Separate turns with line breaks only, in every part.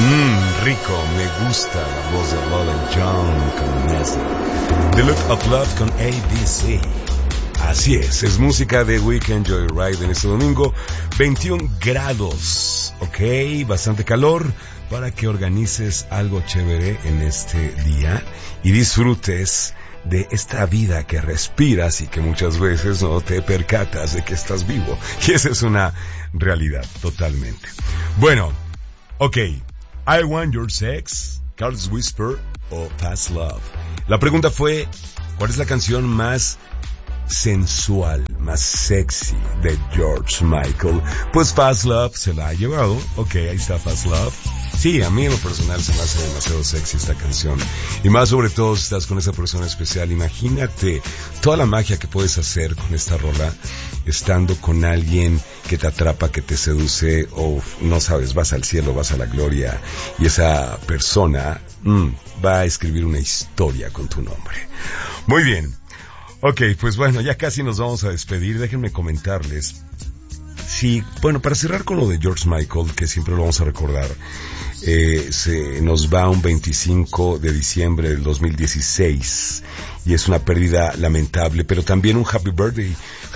Rico, me gusta la voz de Lola Young con Nestle. The Look of Love con ABC. Así es música de Weekend Joyride en este domingo. 21 grados, ok, bastante calor para que organices algo chévere en este día y disfrutes de esta vida que respiras y que muchas veces no te percatas de que estás vivo. Y esa es una realidad totalmente. Bueno, ok. I Want Your Sex, Carlos Whisper o Fast Love. La pregunta fue, ¿cuál es la canción más sensual, más sexy de George Michael? Pues Fast Love se la ha llevado. Ok, ahí está Fast Love. Sí, a mí en lo personal se me hace demasiado sexy esta canción. Y más sobre todo si estás con esa persona especial. Imagínate toda la magia que puedes hacer con esta rola, estando con alguien que te atrapa, que te seduce, o no sabes, vas al cielo, vas a la gloria, y esa persona va a escribir una historia con tu nombre. Muy bien. Ok, pues bueno, ya casi nos vamos a despedir. Déjenme comentarles. Sí, bueno, para cerrar con lo de George Michael, que siempre lo vamos a recordar, se nos va un 25 de diciembre del 2016 y es una pérdida lamentable, pero también un happy birthday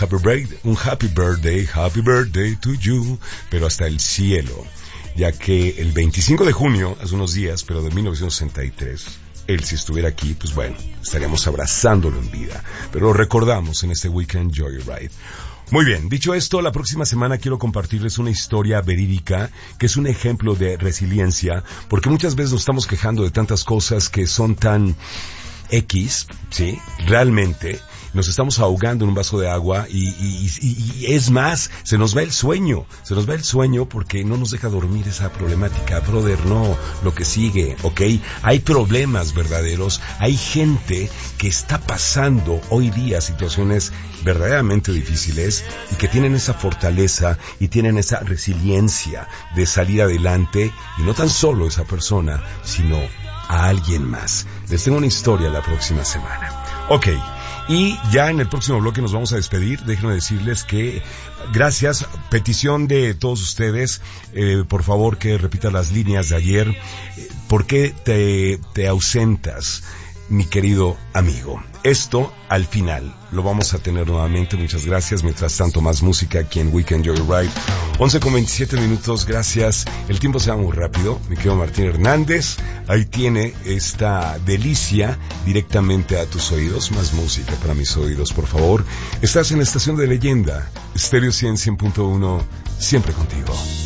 to you, pero hasta el cielo, ya que el 25 de junio, hace unos días, pero de 1963, él si estuviera aquí, pues bueno, estaríamos abrazándolo en vida, pero lo recordamos en este Weekend Joyride. Muy bien, dicho esto, la próxima semana quiero compartirles una historia verídica que es un ejemplo de resiliencia, porque muchas veces nos estamos quejando de tantas cosas que son tan X, ¿sí? Realmente nos estamos ahogando en un vaso de agua y es más, se nos va el sueño porque no nos deja dormir esa problemática. Brother, no, lo que sigue, ¿ok? Hay problemas verdaderos, hay gente que está pasando hoy día situaciones verdaderamente difíciles y que tienen esa fortaleza y tienen esa resiliencia de salir adelante, y no tan solo esa persona, sino a alguien más. Les tengo una historia la próxima semana. Ok, y ya en el próximo bloque nos vamos a despedir. Déjenme decirles que gracias, petición de todos ustedes, por favor que repita las líneas de ayer. ¿Por qué te ausentas, mi querido amigo? Esto al final lo vamos a tener nuevamente. Muchas gracias. Mientras tanto, más música aquí en Weekend Joyride. 11:27. Gracias. El tiempo se va muy rápido. Mi querido Martín Hernández, ahí tiene esta delicia directamente a tus oídos. Más música para mis oídos, por favor. Estás en la estación de leyenda, Stereo 100.1, siempre contigo.